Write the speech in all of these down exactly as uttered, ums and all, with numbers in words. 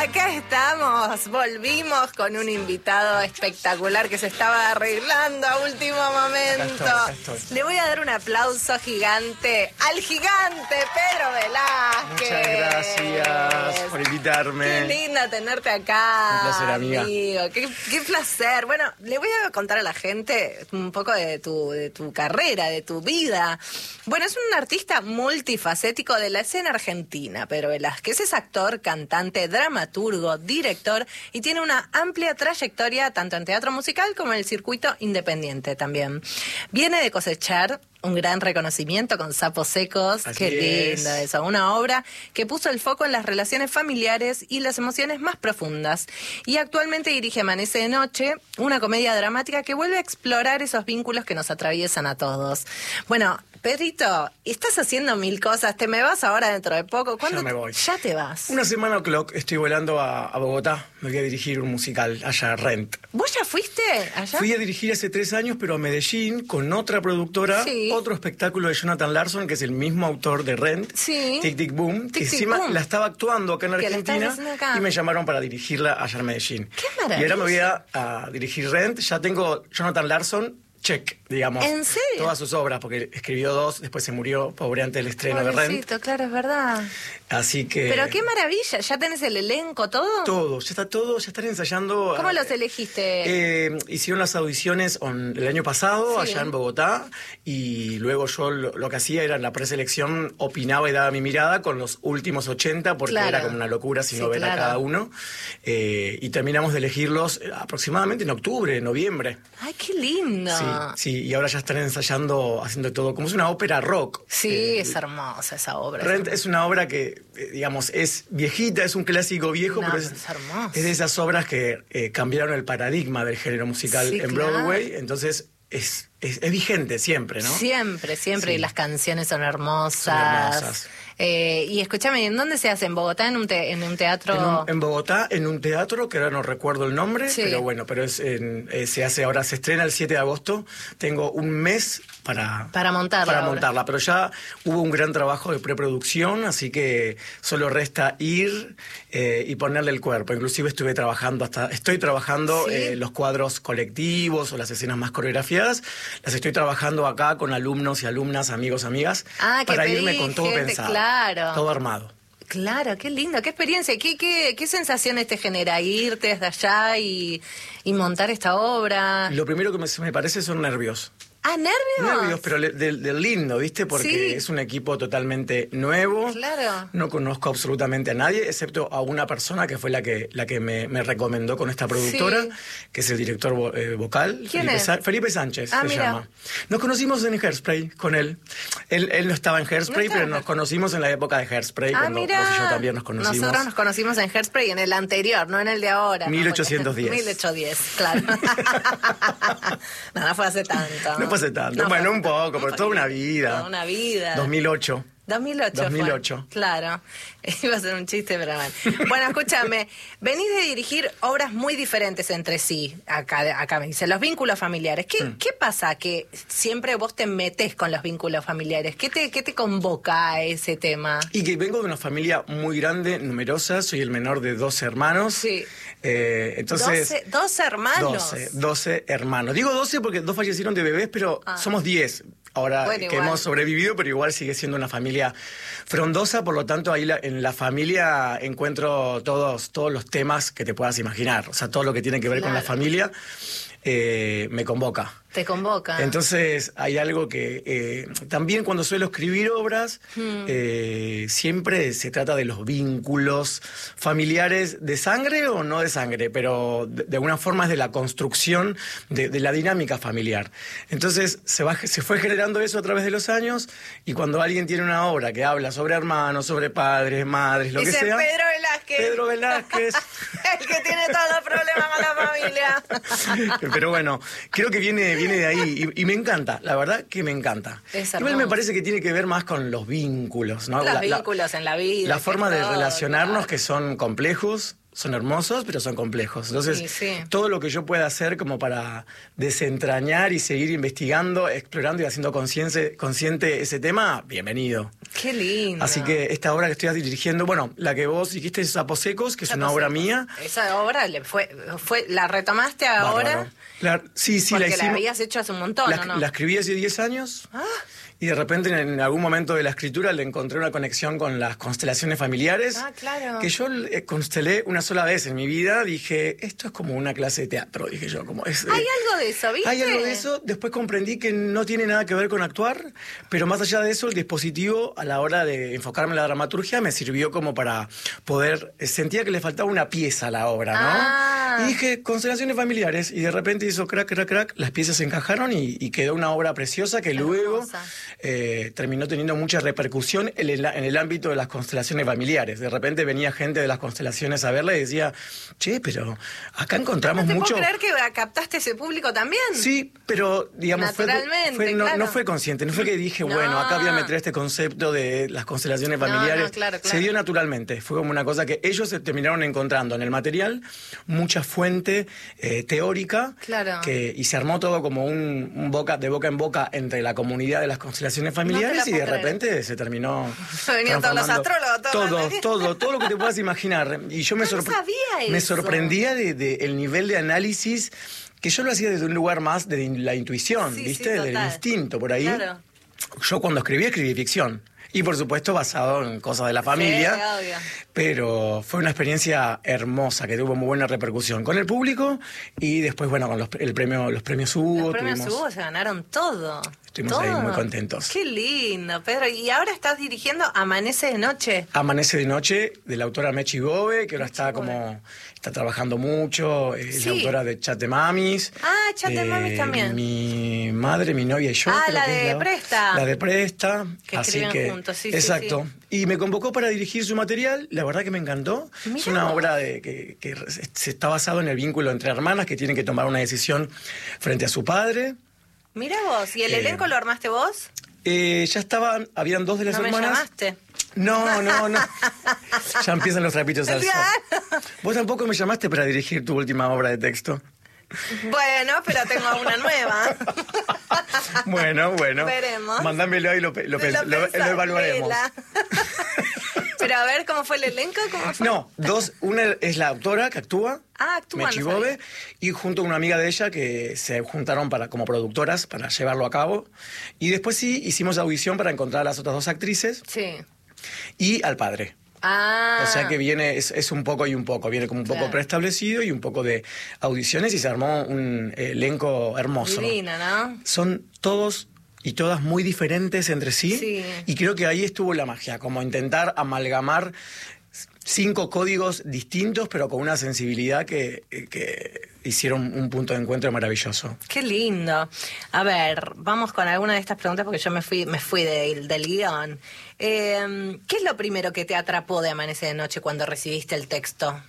acá estamos, volvimos con un invitado espectacular que se estaba arreglando a último momento. Acá estoy, acá estoy. Le voy a dar un aplauso gigante al gigante Pedro Velázquez. Muchas gracias por invitarme. Qué linda tenerte acá. Un placer, amiga. Amigo. Qué, qué placer. Bueno, le voy a contar a la gente un poco de tu, de tu carrera, de tu vida. Bueno, es un artista multifacético de la escena argentina, Pedro Velázquez. Es actor, cantante, dramaturgo, director y tiene una amplia trayectoria tanto en teatro musical como en el circuito independiente también. Viene de cosechar un gran reconocimiento con Sapos Secos. Así Qué lindo es. eso. Una obra que puso el foco en las relaciones familiares y las emociones más profundas. Y actualmente dirige Amanece de Noche, una comedia dramática que vuelve a explorar esos vínculos que nos atraviesan a todos. Bueno, Pedrito, estás haciendo mil cosas. ¿Te me vas ahora dentro de poco? ¿Cuándo Ya me voy. Ya te vas. Una semana o'clock estoy volando a, a Bogotá. Me voy a dirigir un musical allá, Rent. ¿Vos ya fuiste allá? Fui a dirigir hace tres años, pero a Medellín, con otra productora, Sí. otro espectáculo de Jonathan Larson, que es el mismo autor de Rent, Sí. Tic Tic Boom, Tic, que Tic, encima Boom. la estaba actuando acá en Que la estás Argentina, haciendo acá. y me llamaron para dirigirla allá en Medellín. ¡Qué maravilla! Y ahora me voy a, a dirigir Rent. Ya tengo Jonathan Larson, check, digamos. ¿En serio? Todas sus obras, porque escribió dos, después se murió, pobre, antes del estreno de Rent. Pobrecito, claro, es verdad. Así que... Pero qué maravilla, ¿ya tenés el elenco, todo? Todo, ya está todo, ya están ensayando. ¿Cómo eh, los elegiste? Eh, hicieron las audiciones on- el año pasado, Sí. allá en Bogotá, y luego yo lo, lo que hacía era en la preselección, opinaba y daba mi mirada con los últimos ochenta, porque Claro. era como una locura si Sí, no ver a claro. cada uno. Eh, y terminamos de elegirlos eh, aproximadamente en octubre, en noviembre. Ay, qué lindo. Sí, sí, y ahora ya están ensayando, haciendo todo, como es una ópera rock. Sí, Eh, es hermosa esa obra. Rent es una obra que, eh, digamos, es viejita, es un clásico viejo, No, pero es, es hermosa. es de esas obras que eh, cambiaron el paradigma del género musical Sí, en claro. Broadway, entonces es, es, es vigente siempre, ¿no? Siempre, siempre. Sí. Y las canciones son hermosas. Son hermosas. Eh, y escúchame, ¿en dónde se hace? ¿En Bogotá? ¿En un, te- en un teatro? En, un- en Bogotá, en un teatro, que ahora no recuerdo el nombre, Sí. pero bueno, pero es en- eh, se hace ahora, se estrena el siete de agosto. Tengo un mes para, Para montarla para ahora. montarla, pero ya hubo un gran trabajo de preproducción, así que solo resta ir eh, y ponerle el cuerpo. Inclusive estuve trabajando hasta, estoy trabajando Sí. eh, los cuadros colectivos o las escenas más coreografiadas, las estoy trabajando acá con alumnos y alumnas, amigos, amigas, Ah, que para pedí irme con todo gente, pensado, claro. todo armado. Claro, qué lindo, qué experiencia. ¿Qué, qué, qué sensaciones te genera irte desde allá y, y montar esta obra? Lo primero que me, me parece son nervios. Ah, ¿nervios? Nervios, pero le- del, del lindo, ¿viste? Porque Sí. es un equipo totalmente nuevo. Claro. No conozco absolutamente a nadie, excepto a una persona que fue la que, la que me, me recomendó con esta productora, Sí. que es el director vo- eh, vocal. ¿Quién Felipe, es? Sa- Felipe Sánchez Ah, se mira. llama. Nos conocimos en Hairspray con él. Él, él no estaba en Hairspray, No estaba. pero nos conocimos en la época de Hairspray, Ah, cuando mira. vos y yo también nos conocimos. Nosotros nos conocimos en Hairspray, en el anterior, no en el de ahora. ¿no? mil ochocientos diez. mil ochocientos diez, claro. no, no fue hace tanto. No fue hace tanto. No Bueno, fue- un poco, pero toda una Toda vida. una vida. dos mil ocho. dos mil ocho. dos mil ocho. Fue. Claro. Iba a ser un chiste, pero bueno. Bueno, escúchame. Venís de dirigir obras muy diferentes entre sí. Acá, acá me dice, los vínculos familiares. ¿Qué, Mm. ¿Qué pasa que siempre vos te metés con los vínculos familiares? ¿Qué te, qué te convoca a ese tema? Y que vengo de una familia muy grande, numerosa, soy el menor de dos hermanos. Sí. Eh, entonces, doce, doce hermanos. doce, doce hermanos. Digo doce porque dos fallecieron de bebés, pero Ah. somos diez. Ahora Bueno, que igual. hemos sobrevivido, pero igual sigue siendo una familia frondosa, por lo tanto ahí la- en la familia encuentro todos, todos los temas que te puedas imaginar. O sea, todo lo que tiene que ver con la Claro. familia eh, me convoca. Te convoca. Entonces hay algo que eh, también cuando suelo escribir obras Hmm. eh, siempre se trata de los vínculos familiares de sangre o no de sangre, pero de, de alguna forma es de la construcción de, de la dinámica familiar. Entonces se, va, se fue generando eso a través de los años y cuando alguien tiene una obra que habla sobre hermanos, sobre padres, madres, lo Dice que sea... Pedro Velázquez. Pedro Velázquez. El que tiene todos los problemas con la familia. Pero bueno, creo que viene, viene de ahí y, y me encanta, la verdad que me encanta. Es Igual me hermoso. parece que tiene que ver más con los vínculos, ¿no? Los La- la- vínculos en la vida. La que forma de todo, relacionarnos claro. que son complejos, son hermosos, pero son complejos. Entonces, Sí, sí. todo lo que yo pueda hacer como para desentrañar y seguir investigando, explorando y haciendo consciente, consciente ese tema, bienvenido. Qué lindo. Así que esta obra que estoy dirigiendo, bueno, la que vos dijiste es Sapos Secos, que es una Sapos obra Secos. mía. Esa obra le fue, fue, la retomaste ahora. Bárbaro. La- sí, sí, porque la la, hicimos. habías hecho hace un montón, La, ¿o no? la escribí hace diez años. Ah, Y de repente en, en algún momento de la escritura le encontré una conexión con las constelaciones familiares. Ah, claro. Que yo eh, constelé una sola vez en mi vida. Dije, esto es como una clase de teatro, dije yo. Como es, hay eh, algo de eso, ¿viste? Hay algo de eso. Después comprendí que no tiene nada que ver con actuar, pero más allá de eso, el dispositivo a la hora de enfocarme en la dramaturgia me sirvió como para poder... Sentía que le faltaba una pieza a la obra, ¿no? Ah. Y dije, constelaciones familiares. Y de repente hizo crack, crack, crack. Las piezas se encajaron y, y quedó una obra preciosa que luego Hermosa. eh, terminó teniendo mucha repercusión en el, en el ámbito de las constelaciones familiares. De repente venía gente de las constelaciones a verla y decía, che, pero acá encontramos ¿No te mucho... puedo creer que captaste ese público también? Sí, pero digamos, fue, Naturalmente, fue- no, claro. no fue consciente, no fue que dije, No. bueno, acá voy a meter este concepto de las constelaciones No, no, familiares. claro, claro. Se dio naturalmente, fue como una cosa que ellos se terminaron encontrando en el material, mucha fuente eh, teórica, Claro. que, y se armó todo como un, un boca de boca en boca entre la comunidad de las constelaciones familiares y puedo de creer. repente se terminó Venían todos los transformando astrólogos, todos todo, los- todo, todo lo que te puedas imaginar. Y yo me, No, no sorpre- sabía me eso. sorprendía de, de el nivel de análisis que yo lo hacía desde un lugar más de la intuición, Sí, sí, ¿viste? Del total. instinto, por ahí. Claro. Yo cuando escribí, escribí ficción. Y por supuesto basado en cosas de la familia. Sí, obvio. Pero fue una experiencia hermosa que tuvo muy buena repercusión con el público y después, bueno, con los, el premio, los premios Hugo. Los premios tuvimos- Hugo se ganaron todo. Estuvimos todo. ahí muy contentos. Qué lindo, Pedro. Y ahora estás dirigiendo Amanece de Noche. Amanece de Noche, de la autora Mechi Gove, que ahora está Mechi como, está trabajando mucho, es Sí. la autora de Chat de Mamis. Ah, Chat de Mamis también. Mi madre, mi novia y yo. Ah, creo la que es de Presta. La de Presta. Que así escriben que, juntos, sí, sí, exacto. Y me convocó para dirigir su material, la verdad que me encantó. Mirá es una vos. obra de, que, que se está basado en el vínculo entre hermanas que tienen que tomar una decisión frente a su padre. Mira vos, ¿y el Eh, elenco lo armaste vos? Eh, ya estaban, habían dos de las ¿No me hermanas. llamaste? No, no, no. Ya empiezan los trapitos al sol. Claro. Vos tampoco me llamaste para dirigir tu última obra de texto. Bueno, pero tengo una nueva. Bueno, bueno. Veremos. Mándamelo y lo, pe- lo, Lo pens- lo- pensás, lo evaluaremos. vela. Pero a ver, ¿cómo fue el elenco? ¿Cómo fue? No, dos. Una es la autora que actúa. Ah, actúa, Mechi no Gove, sabía. y junto a una amiga de ella que se juntaron para, como productoras para llevarlo a cabo. Y después sí hicimos audición para encontrar a las otras dos actrices Sí. y al padre. Ah. O sea que viene, es, es un poco y un poco, viene como un poco Claro. preestablecido y un poco de audiciones y se armó un elenco hermoso. Divino, ¿no? Son todos y todas muy diferentes entre sí, Sí. y creo que ahí estuvo la magia, como intentar amalgamar cinco códigos distintos pero con una sensibilidad que, que hicieron un punto de encuentro maravilloso. Qué lindo. A ver, vamos con alguna de estas preguntas porque yo me fui, me fui del, del guión. Eh, ¿Qué es lo primero que te atrapó de Amanece de Noche cuando recibiste el texto?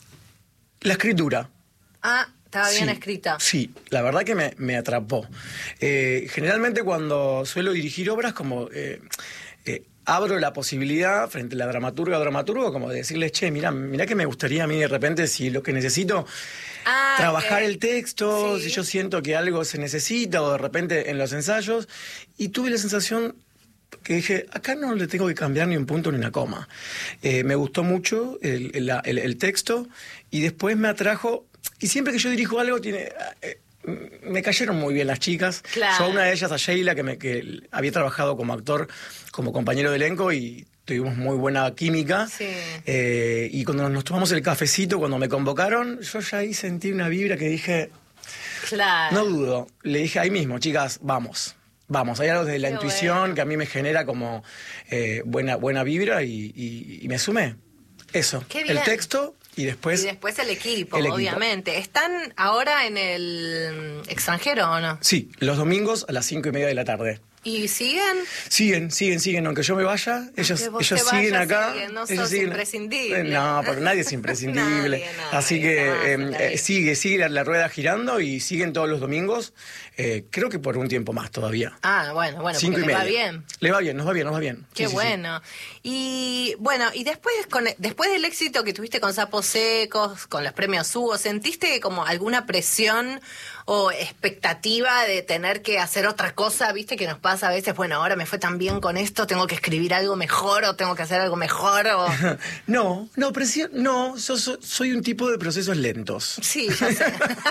La escritura. Ah, estaba bien Sí, escrita. Sí, la verdad que me, me atrapó. Eh, generalmente cuando suelo dirigir obras, como eh, eh, abro la posibilidad frente a la dramaturga o dramaturgo, como de decirles, che, mira, mira que me gustaría a mí de repente, si lo que necesito, Ah, trabajar ok. el texto, Sí. si yo siento que algo se necesita, o de repente en los ensayos, y tuve la sensación que dije, acá no le tengo que cambiar ni un punto ni una coma. Eh, me gustó mucho el, el- la- el- el texto, y después me atrajo, y siempre que yo dirijo algo, tiene... eh, me cayeron muy bien las chicas. Claro. Yo a una de ellas, a Sheila, que, me, que había trabajado como actor, como compañero de elenco, y tuvimos muy buena química. Sí. Eh, y cuando nos tomamos el cafecito, cuando me convocaron, yo ya ahí sentí una vibra que dije, Claro. no dudo. Le dije ahí mismo, chicas, vamos. Vamos, hay algo de la Qué intuición bueno. que a mí me genera como eh, buena, buena vibra y, y- y me sumé. Eso, Qué bien. el texto y después... Y después el equipo, el equipo. obviamente. ¿Están ahora en el extranjero o no? Sí, los domingos a las cinco y media de la tarde. ¿Y siguen? Siguen, siguen, siguen. Aunque yo me vaya, ellos, vos ellos te siguen vayas, acá. siguen, no ellos sos siguen. imprescindible. No, porque nadie es imprescindible. Nadie, nadie, Así que jamás en la eh, vida. sigue, sigue la, la rueda girando y siguen todos los domingos. Eh, creo que por un tiempo más todavía. Ah, bueno, bueno, Cinco porque y le va media. bien. Le va bien, nos va bien, nos va bien. Qué Sí, sí, sí. bueno. Y bueno, y después con después del éxito que tuviste con Sapos Secos, con los premios Hugo, ¿sentiste como alguna presión o expectativa de tener que hacer otra cosa? ¿Viste que nos pasa a veces? Bueno, ahora me fue tan bien con esto, tengo que escribir algo mejor o tengo que hacer algo mejor o... No, no, presión, no, yo so- soy un tipo de procesos lentos. Sí, yo sé.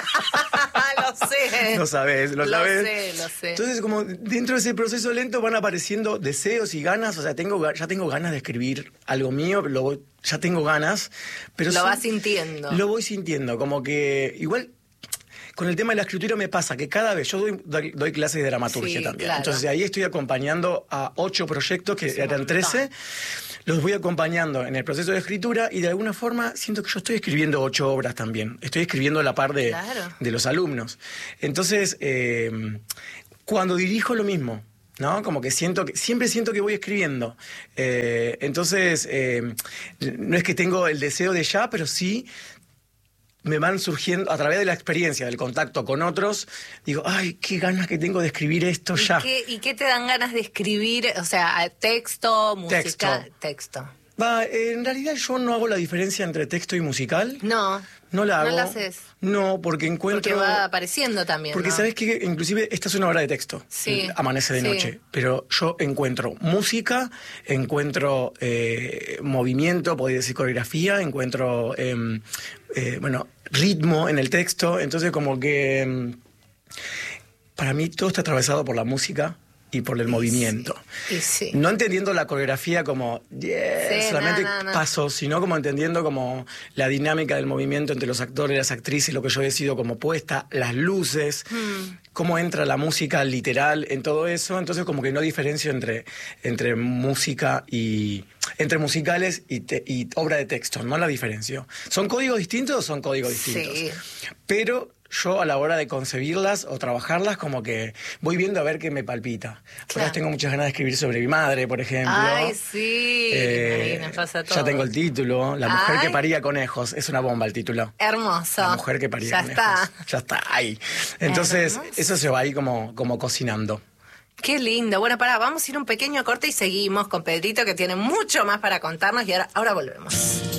Lo sé. Lo sabes, lo, Lo sabes. sé, lo sé. Entonces, como dentro de ese proceso lento van apareciendo deseos y ganas, o sea, tengo ga- ya tengo ganas de escribir algo mío, lo voy- ya tengo ganas, pero Lo son- vas sintiendo. Lo voy sintiendo, como que igual con el tema de la escritura me pasa que cada vez yo doy, doy, doy clases de dramaturgia Sí, también. claro. Entonces ahí estoy acompañando a ocho proyectos que Es un eran montón. trece. Los voy acompañando en el proceso de escritura y de alguna forma siento que yo estoy escribiendo ocho obras también. Estoy escribiendo a la par de, Claro. de los alumnos. Entonces, eh, cuando dirijo lo mismo, ¿no? Como que siento que, siempre siento que voy escribiendo. Eh, entonces, eh, no es que tengo el deseo de ya, pero sí me van surgiendo a través de la experiencia, del contacto con otros, digo, ay, qué ganas que tengo de escribir esto ¿Y ya. qué, ¿Y qué te dan ganas de escribir? O sea, texto, música, Texto. texto. Va, eh, en realidad yo no hago la diferencia entre texto y musical. No. No la hago. No la haces. No, porque encuentro... Porque va apareciendo también, Porque ¿no? sabes que inclusive esta es una obra de texto, Sí, Amanece de sí. noche, pero yo encuentro música, encuentro eh, movimiento, podría decir coreografía, encuentro eh, eh, bueno, ritmo en el texto, entonces como que eh, para mí todo está atravesado por la música y por el Y movimiento. sí, y sí. No entendiendo la coreografía como yeah, Sí, solamente no, no, no. pasos, sino como entendiendo como la dinámica del movimiento entre los actores y las actrices, lo que yo decido como puesta, las luces, Hmm. cómo entra la música literal en todo eso. Entonces como que no diferencio entre, entre música y... entre musicales y, te- y obra de texto, no la diferencio. ¿Son códigos distintos o son códigos distintos? Sí. Pero yo a la hora de concebirlas o trabajarlas como que voy viendo a ver qué me palpita. Claro. Ahora tengo muchas ganas de escribir sobre mi madre, por ejemplo. Ay, sí. Eh, Ahí nos pasa todo. ya tengo el título, La mujer Ay. que paría conejos. Es una bomba el título. Hermoso. La mujer que paría Ya conejos. está. Ya está, ahí. Entonces, Hermoso. eso se va ahí como, como cocinando. Qué lindo. Bueno, pará, vamos a ir un pequeño corte y seguimos con Pedrito, que tiene mucho más para contarnos, y ahora, ahora volvemos.